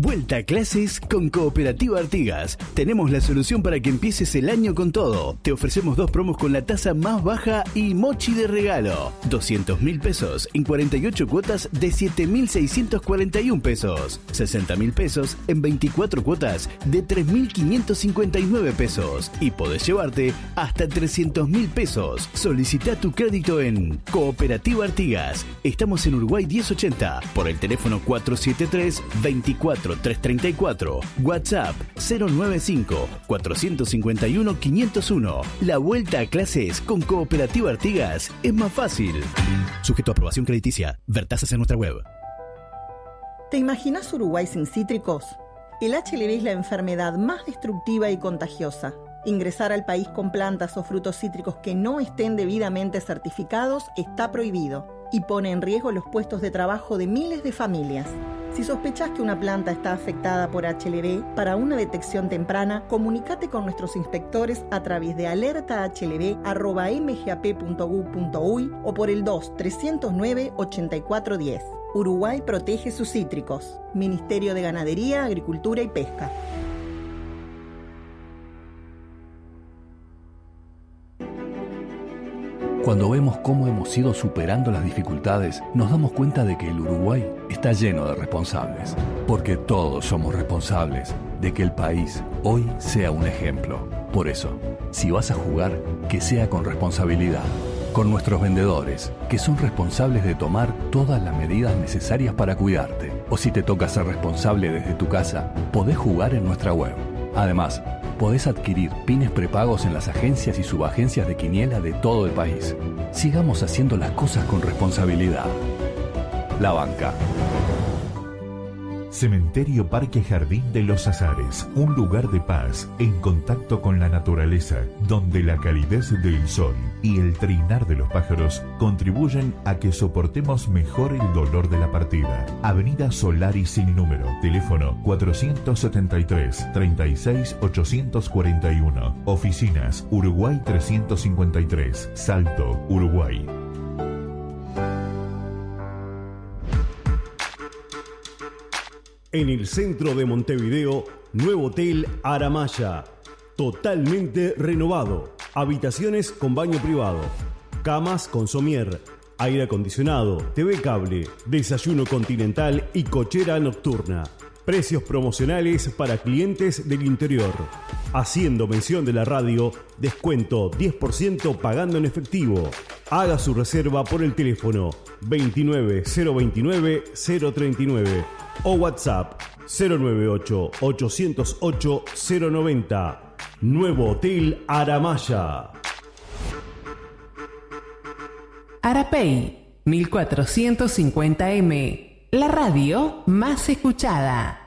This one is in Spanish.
Vuelta a clases con Cooperativa Artigas. Tenemos la solución para que empieces el año con todo. Te ofrecemos 2 promos con la tasa más baja y mochi de regalo. 200.000 pesos en 48 cuotas de 7.641 pesos. 60.000 pesos en 24 cuotas de 3.559 pesos. Y podés llevarte hasta 300.000 pesos. Solicita tu crédito en Cooperativa Artigas. Estamos en Uruguay 1080 por el teléfono 473-24-334, WhatsApp 095-451-501. La vuelta a clases con Cooperativa Artigas es más fácil. Sujeto a aprobación crediticia. Ver tasas en nuestra web. ¿Te imaginas Uruguay sin cítricos? El HLV es la enfermedad más destructiva y contagiosa. Ingresar al país con plantas o frutos cítricos que no estén debidamente certificados está prohibido y pone en riesgo los puestos de trabajo de miles de familias. Si sospechás que una planta está afectada por HLV, para una detección temprana, comunícate con nuestros inspectores a través de alertahlv@mgap.gov.uy o por el 2-309-8410. Uruguay protege sus cítricos. Ministerio de Ganadería, Agricultura y Pesca. Cuando vemos cómo hemos ido superando las dificultades, nos damos cuenta de que el Uruguay está lleno de responsables. Porque todos somos responsables de que el país hoy sea un ejemplo. Por eso, si vas a jugar, que sea con responsabilidad. Con nuestros vendedores, que son responsables de tomar todas las medidas necesarias para cuidarte. O si te toca ser responsable desde tu casa, podés jugar en nuestra web. Además, podés adquirir pines prepagos en las agencias y subagencias de quiniela de todo el país. Sigamos haciendo las cosas con responsabilidad. La Banca. Cementerio Parque Jardín de los Azares, un lugar de paz, en contacto con la naturaleza, donde la calidez del sol y el trinar de los pájaros contribuyen a que soportemos mejor el dolor de la partida. Avenida Solari sin número, teléfono 473-36-841, oficinas Uruguay 353, Salto, Uruguay. En el centro de Montevideo, nuevo hotel Aramaya, totalmente renovado. Habitaciones con baño privado, camas con somier, aire acondicionado, TV cable, desayuno continental y cochera nocturna. Precios promocionales para clientes del interior. Haciendo mención de la radio, descuento 10% pagando en efectivo. Haga su reserva por el teléfono 29 029 039 o WhatsApp 098 808 090. Nuevo Hotel Aramaya. Arapey 1450M, la radio más escuchada.